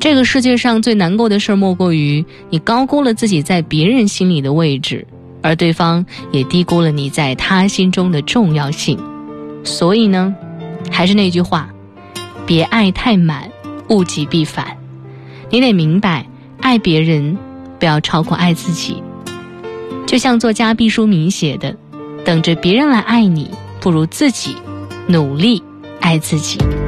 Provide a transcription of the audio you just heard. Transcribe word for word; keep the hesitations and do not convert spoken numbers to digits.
这个世界上最难过的事莫过于你高估了自己在别人心里的位置，而对方也低估了你在他心中的重要性。所以呢，还是那句话，别爱太满，物极必反。你得明白，爱别人不要超过爱自己。就像作家毕淑敏写的，等着别人来爱你，不如自己努力爱自己。